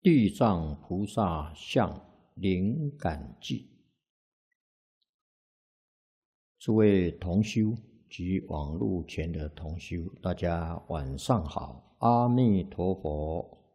地藏菩萨像灵感记。诸位同修及网络前的同修，大家晚上好，阿弥陀佛。